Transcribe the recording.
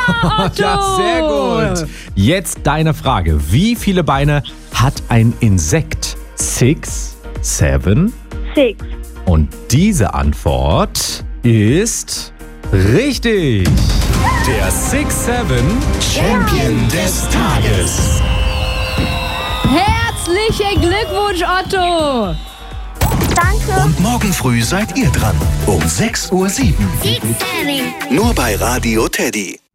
Otto! Ja, sehr gut. Jetzt deine Frage. Wie viele Beine hat ein Insekt? 6, 7? 6. Und diese Antwort ist richtig. Der 6-7 Champion des Tages. Herzlichen Glückwunsch, Otto! Danke. Und morgen früh seid ihr dran. Um 6:07 Uhr. Nur bei Radio Teddy.